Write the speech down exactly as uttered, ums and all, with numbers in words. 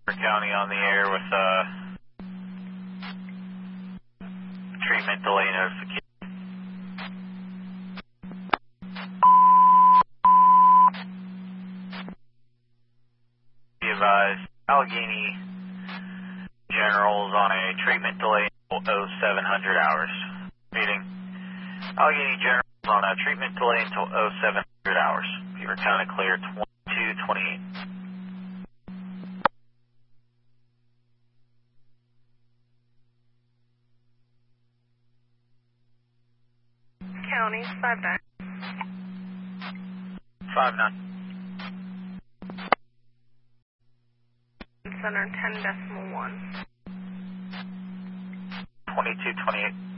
County on the air with uh, treatment delay notification. Be advised, Allegheny General's on a treatment delay until oh seven hundred hours. Meaning, Allegheny General's on a treatment delay until oh seven hundred hours. Beaver County clear twenty-two twenty-eight. County, five nine. five nine. Center ten decimal one. twenty-two twenty-eight.